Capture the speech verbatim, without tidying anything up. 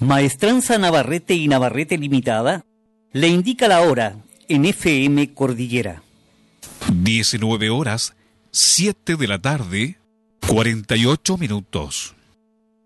Maestranza Navarrete y Navarrete Limitada le indica la hora en F M Cordillera. diecinueve horas, siete de la tarde, cuarenta y ocho minutos.